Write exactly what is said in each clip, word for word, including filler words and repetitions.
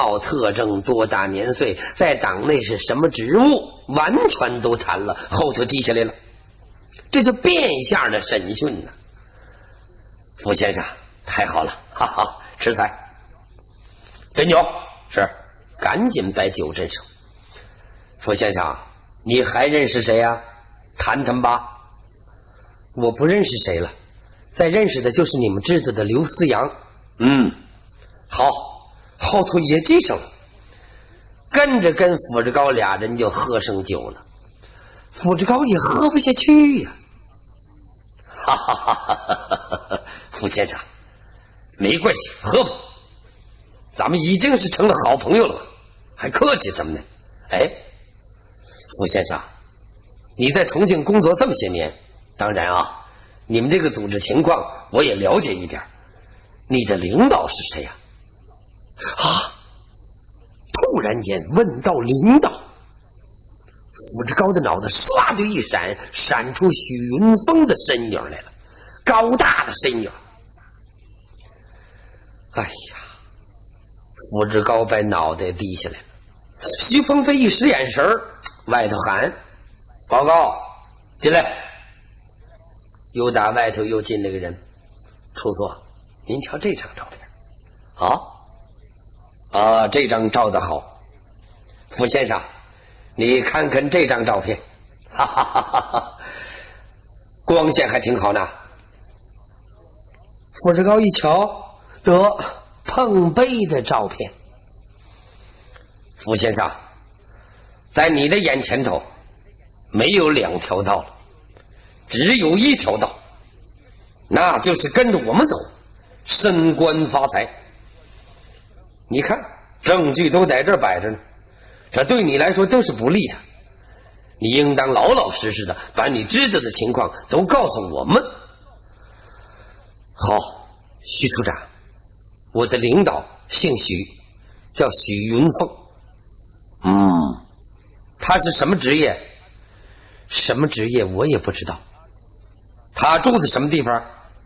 貌特征、多大年岁，在党内是什么职务，完全都谈了，后头记下来了。这就变相的审讯呢。傅先生，太好了，哈哈，吃菜。斟酒。是，赶紧摆酒斟上。傅先生，你还认识谁呀、啊？谈谈吧。我不认识谁了，再认识的就是你们知道的刘思阳。嗯，好，后头也记上了。跟着跟傅志高俩人就喝上酒了。傅志高也喝不下去呀、啊，哈哈哈哈哈！傅先生，没关系，喝吧。咱们已经是成了好朋友了，还客气什么呢？哎，傅先生，你在重庆工作这么些年，当然啊，你们这个组织情况我也了解一点。你的领导是谁呀、啊？啊！突然间问到领导，傅志高的脑袋唰就一闪，闪出许云峰的身影来了，高大的身影。哎呀！傅志高把脑袋低下来了，徐鹏飞一使眼神，外头喊：“报告，进来！”又打外头又进来个人，处座，您瞧这张照片，啊啊，这张照得好。傅先生，你看看这张照片，哈哈哈哈哈，光线还挺好呢。傅志高一瞧，得。碰杯的照片。傅先生，在你的眼前头没有两条道了，只有一条道，那就是跟着我们走，升官发财。你看证据都在这儿摆着呢，这对你来说都是不利的，你应当老老实实的把你知道的情况都告诉我们。好，徐处长，我的领导姓许，叫许云凤。嗯，他是什么职业？什么职业我也不知道。他住在什么地方？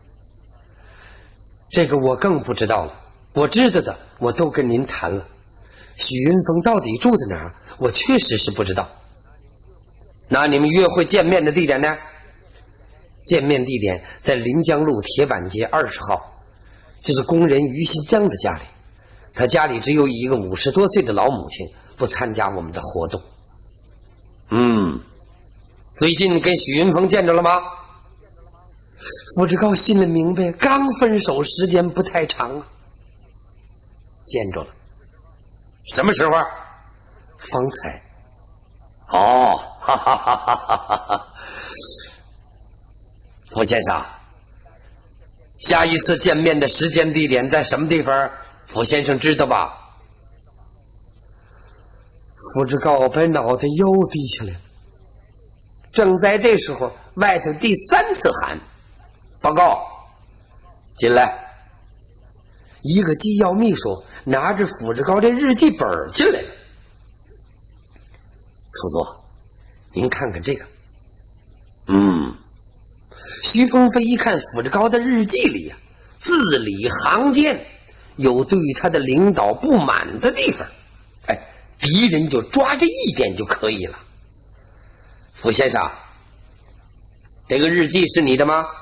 这个我更不知道了。我知道的我都跟您谈了。许云凤到底住在哪儿？我确实是不知道。那你们约会见面的地点呢？见面地点在临江路铁板街二十号。就是工人于新江的家里，他家里只有一个五十多岁的老母亲，不参加我们的活动。嗯，最近跟许云峰见着了吗？傅志高心里明白，刚分手时间不太长啊。见着了。什么时候？方才。哦，哈哈哈哈哈哈！傅先生。下一次见面的时间地点在什么地方？傅先生知道吧？傅志高把脑袋又低下来了。正在这时候，外头第三次喊：“报告，进来！”一个机要秘书拿着傅志高的日记本进来了。处座，您看看这个。嗯。徐鹏飞一看傅志高的日记里啊，字里行间有对他的领导不满的地方，哎，敌人就抓这一点就可以了。傅先生，这个日记是你的吗？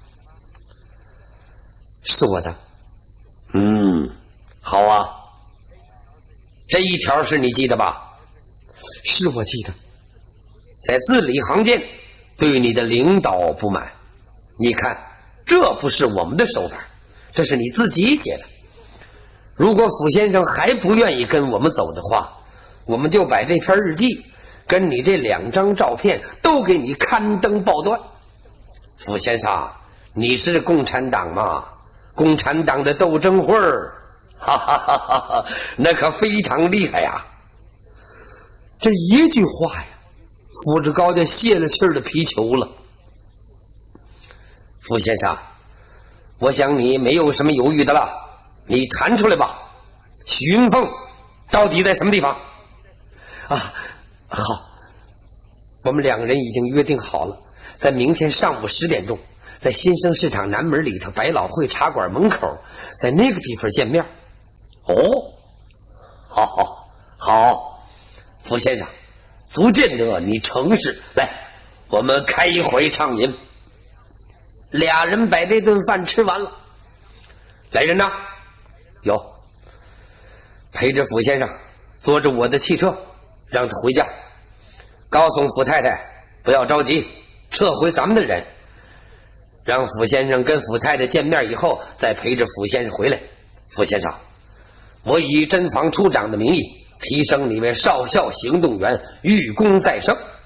是我的。嗯，好啊。这一条是你记的吧？是我记的。在字里行间对你的领导不满，你看，这不是我们的手法，这是你自己写的。如果傅先生还不愿意跟我们走的话，我们就把这篇日记跟你这两张照片都给你刊登报端。傅先生，你是共产党吗？共产党的斗争会儿，哈哈哈哈哈，那可非常厉害呀。这一句话呀，傅志高就泄了气儿的皮球了。傅先生，我想你没有什么犹豫的了，你谈出来吧。许云凤到底在什么地方？啊，好，我们两个人已经约定好了，在明天上午十点钟，在新生市场南门里头百老汇茶馆门口，在那个地方见面。哦， 好好好，傅先生，足见得你诚实。来，我们开怀畅饮。俩人把这顿饭吃完了，来人呐，有陪着傅先生坐着我的汽车，让他回家，告诉傅太太不要着急，撤回咱们的人，让傅先生跟傅太太见面以后再陪着傅先生回来。傅先生，我以侦防处长的名义提升你为少校行动员，寓功在身。